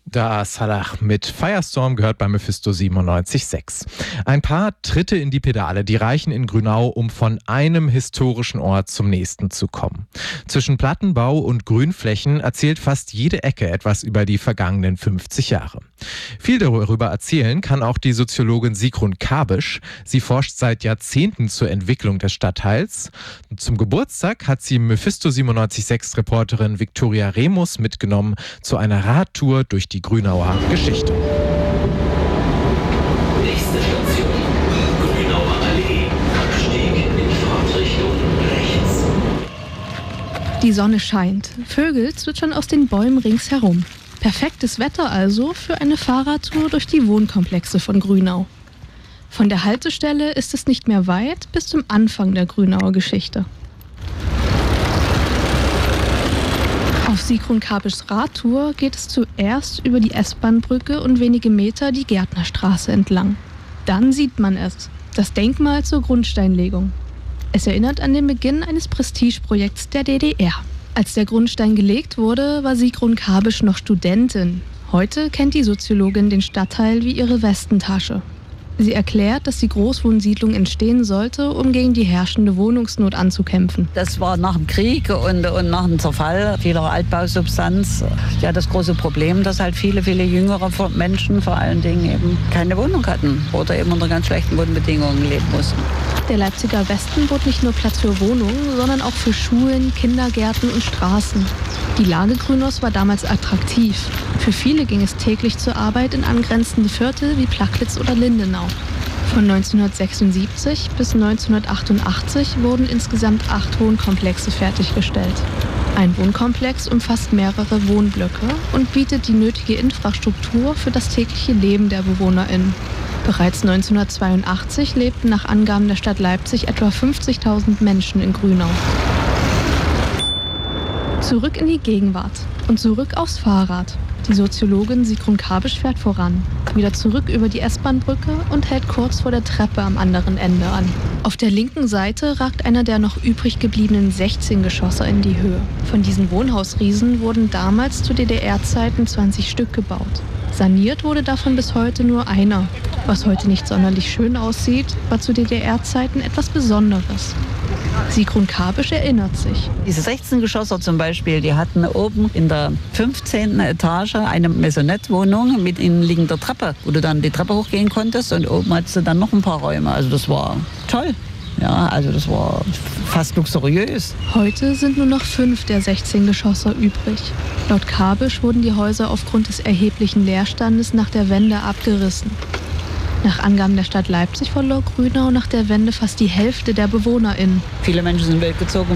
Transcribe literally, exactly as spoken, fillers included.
Da Salah mit Firestorm gehört bei Mephisto siebenundneunzig Komma sechs. Ein paar Tritte in die Pedale, die reichen in Grünau, um von einem historischen Ort zum nächsten zu kommen. Zwischen Plattenbau und Grünflächen erzählt fast jede Ecke etwas über die vergangenen fünfzig Jahre. Viel darüber erzählen kann auch die Soziologin Sigrun Kabisch. Sie forscht seit Jahrzehnten zur Entwicklung des Stadtteils. Zum Geburtstag hat sie Mephisto siebenundneunzig Komma sechs Reporterin Viktoria Remus mitgenommen zu einer Radtour durch die Grünauer Geschichte. Nächste Station, Grünauer Allee, Abstieg in Fahrtrichtung rechts. Die Sonne scheint, Vögel zwitschern aus den Bäumen ringsherum. Perfektes Wetter also für eine Fahrradtour durch die Wohnkomplexe von Grünau. Von der Haltestelle ist es nicht mehr weit bis zum Anfang der Grünauer Geschichte. Auf Sigrun Kabischs Radtour geht es zuerst über die S-Bahn-Brücke und wenige Meter die Gärtnerstraße entlang. Dann sieht man es, das Denkmal zur Grundsteinlegung. Es erinnert an den Beginn eines Prestigeprojekts der D D R. Als der Grundstein gelegt wurde, war Sigrun Kabisch noch Studentin. Heute kennt die Soziologin den Stadtteil wie ihre Westentasche. Sie erklärt, dass die Großwohnsiedlung entstehen sollte, um gegen die herrschende Wohnungsnot anzukämpfen. Das war nach dem Krieg und, und nach dem Zerfall vieler Altbausubstanz ja das große Problem, dass halt viele, viele jüngere Menschen vor allen Dingen eben keine Wohnung hatten oder eben unter ganz schlechten Wohnbedingungen leben mussten. Der Leipziger Westen bot nicht nur Platz für Wohnungen, sondern auch für Schulen, Kindergärten und Straßen. Die Lage Grünaus war damals attraktiv. Für viele ging es täglich zur Arbeit in angrenzende Viertel wie Plagwitz oder Lindenau. Von neunzehnhundertsechsundsiebzig bis neunzehnhundertachtundachtzig wurden insgesamt acht Wohnkomplexe fertiggestellt. Ein Wohnkomplex umfasst mehrere Wohnblöcke und bietet die nötige Infrastruktur für das tägliche Leben der BewohnerInnen. Bereits neunzehnhundertzweiundachtzig lebten nach Angaben der Stadt Leipzig etwa fünfzigtausend Menschen in Grünau. Zurück in die Gegenwart und zurück aufs Fahrrad. Die Soziologin Sigrun Kabisch fährt voran, wieder zurück über die S-Bahn-Brücke und hält kurz vor der Treppe am anderen Ende an. Auf der linken Seite ragt einer der noch übrig gebliebenen sechzehn Geschosse in die Höhe. Von diesen Wohnhausriesen wurden damals zu D D R-Zeiten zwanzig Stück gebaut. Saniert wurde davon bis heute nur einer. Was heute nicht sonderlich schön aussieht, war zu D D R-Zeiten etwas Besonderes. Sigrun Kabisch erinnert sich. Diese sechzehn Geschosser zum Beispiel, die hatten oben in der fünfzehnten Etage eine Maisonette-Wohnung mit innenliegender Treppe, wo du dann die Treppe hochgehen konntest und oben hattest du dann noch ein paar Räume. Also das war toll. Ja, also das war fast luxuriös. Heute sind nur noch fünf der sechzehn Geschosse übrig. Laut Kabisch wurden die Häuser aufgrund des erheblichen Leerstandes nach der Wende abgerissen. Nach Angaben der Stadt Leipzig verlor Grünau nach der Wende fast die Hälfte der BewohnerInnen. Viele Menschen sind weggezogen,